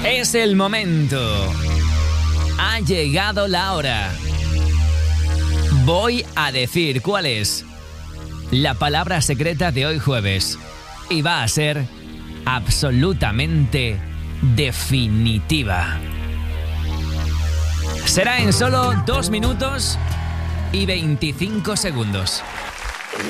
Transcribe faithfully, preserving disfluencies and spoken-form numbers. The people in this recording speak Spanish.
Es el momento. Ha llegado la hora. Voy a decir cuál es la palabra secreta de hoy jueves. Y va a ser absolutamente definitiva. Será en solo dos minutos y veinticinco segundos.